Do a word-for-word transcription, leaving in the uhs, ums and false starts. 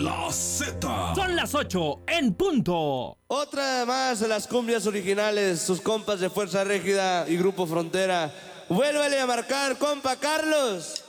La Z. Son las ocho en punto. Otra más de las cumbias originales, sus compas de Fuerza Régida y Grupo Frontera. Vuélvale a marcar, compa Carlos.